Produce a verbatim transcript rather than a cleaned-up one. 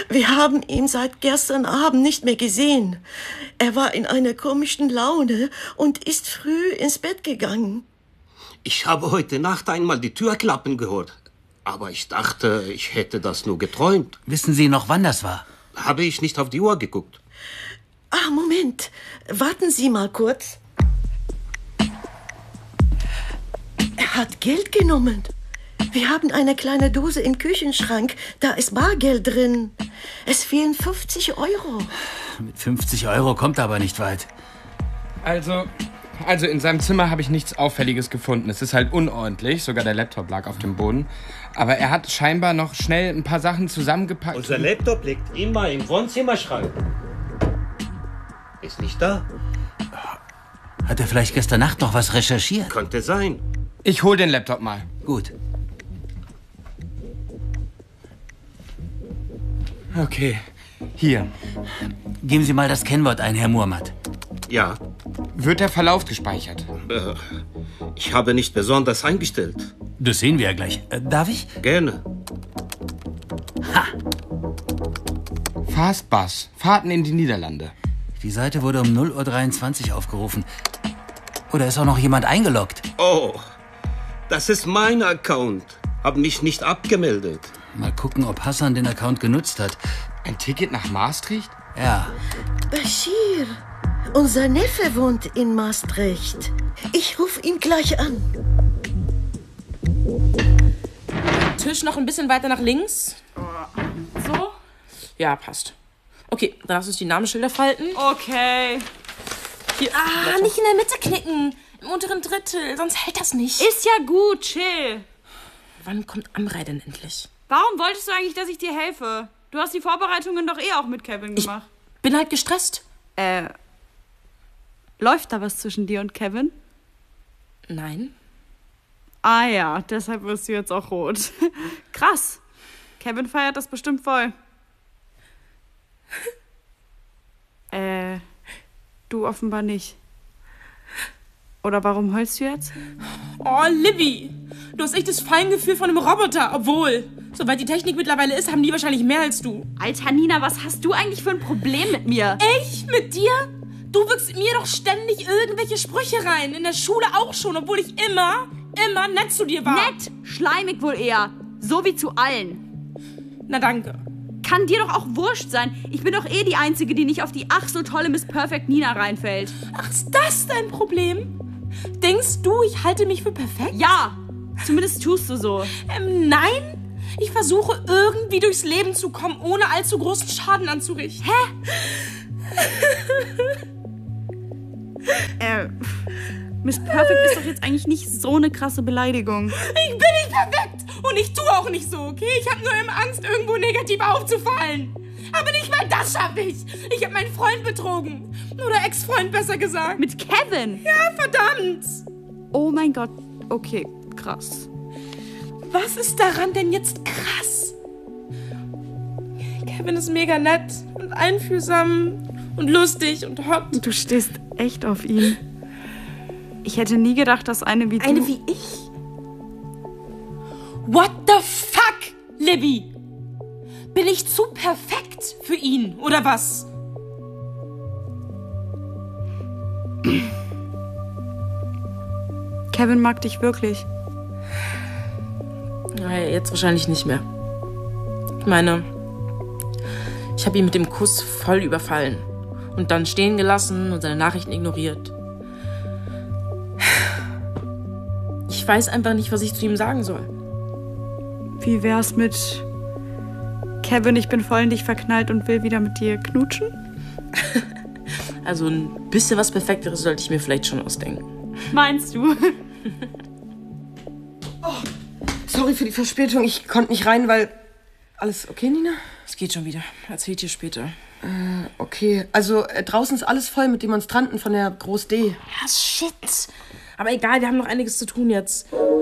Wir haben ihn seit gestern Abend nicht mehr gesehen. Er war in einer komischen Laune und ist früh ins Bett gegangen. Ich habe heute Nacht einmal die Türklappen gehört. Aber ich dachte, ich hätte das nur geträumt. Wissen Sie noch, wann das war? Habe ich nicht auf die Uhr geguckt. Ah, Moment. Warten Sie mal kurz. Er hat Geld genommen. Wir haben eine kleine Dose im Küchenschrank. Da ist Bargeld drin. Es fehlen fünfzig Euro. Mit fünfzig Euro kommt er aber nicht weit. Also, also in seinem Zimmer habe ich nichts Auffälliges gefunden. Es ist halt unordentlich. Sogar der Laptop lag auf dem Boden. Aber er hat scheinbar noch schnell ein paar Sachen zusammengepackt. Unser Laptop liegt immer im Wohnzimmerschrank. Ist nicht da. Hat er vielleicht gestern Nacht noch was recherchiert? Könnte sein. Ich hol den Laptop mal. Gut. Okay, hier. Geben Sie mal das Kennwort ein, Herr Muhammad. Ja. Wird der Verlauf gespeichert? Äh, ich habe nicht besonders eingestellt. Das sehen wir ja gleich. Äh, darf ich? Gerne. Ha! Fastbus. Fahrten in die Niederlande. Die Seite wurde um null Uhr dreiundzwanzig aufgerufen. Oder ist auch noch jemand eingeloggt? Oh, das ist mein Account. Hab mich nicht abgemeldet. Mal gucken, ob Hassan den Account genutzt hat. Ein Ticket nach Maastricht? Ja. Bashir, unser Neffe wohnt in Maastricht. Ich rufe ihn gleich an. Tisch noch ein bisschen weiter nach links. So? Ja, passt. Okay, dann lass uns die Namensschilder falten. Okay. Hier, ah, nicht in der Mitte knicken. Im unteren Drittel, sonst hält das nicht. Ist ja gut, chill. Wann kommt Amrei denn endlich? Warum wolltest du eigentlich, dass ich dir helfe? Du hast die Vorbereitungen doch eh auch mit Kevin gemacht. Ich bin halt gestresst. Äh, läuft da was zwischen dir und Kevin? Nein. Ah ja, deshalb wirst du jetzt auch rot. Krass. Kevin feiert das bestimmt voll. äh, du offenbar nicht. Oder warum heulst du jetzt? Oh, Libby, du hast echt das Feingefühl von einem Roboter. Obwohl, soweit die Technik mittlerweile ist, haben die wahrscheinlich mehr als du. Alter, Nina, was hast du eigentlich für ein Problem mit mir? Ich? Mit dir? Du wirkst mir doch ständig irgendwelche Sprüche rein. In der Schule auch schon, obwohl ich immer, immer nett zu dir war. Nett? Schleimig wohl eher. So wie zu allen. Na danke. Kann dir doch auch wurscht sein. Ich bin doch eh die Einzige, die nicht auf die ach so tolle Miss Perfect Nina reinfällt. Ach, ist das dein Problem? Denkst du, ich halte mich für perfekt? Ja, zumindest tust du so. Ähm, nein. Ich versuche irgendwie durchs Leben zu kommen, ohne allzu großen Schaden anzurichten. Hä? äh, Miss Perfect ist doch jetzt eigentlich nicht so eine krasse Beleidigung. Ich bin nicht perfekt und ich tue auch nicht so, okay? Ich habe nur immer Angst, irgendwo negativ aufzufallen. Aber nicht mal das schaffe ich. Ich habe meinen Freund betrogen. Oder Ex-Freund, besser gesagt. Mit Kevin? Ja, verdammt. Oh mein Gott. Okay, krass. Was ist daran denn jetzt krass? Kevin ist mega nett und einfühlsam und lustig und hot. Du stehst echt auf ihn. Ich hätte nie gedacht, dass eine wie du... Eine wie ich? What the fuck, Libby? Bin ich zu perfekt für ihn, oder was? Kevin mag dich wirklich. Naja, jetzt wahrscheinlich nicht mehr. Ich meine, ich habe ihn mit dem Kuss voll überfallen und dann stehen gelassen und seine Nachrichten ignoriert. Ich weiß einfach nicht, was ich zu ihm sagen soll. Wie wär's mit... Kevin, ich bin voll in dich verknallt und will wieder mit dir knutschen? Also ein bisschen was Perfekteres sollte ich mir vielleicht schon ausdenken. Meinst du? Oh, sorry für die Verspätung. Ich konnte nicht rein, weil... Alles okay, Nina? Es geht schon wieder. Erzählt dir später. Äh, okay. Also äh, draußen ist alles voll mit Demonstranten von der Groß D. Ja, shit. Aber egal, wir haben noch einiges zu tun jetzt.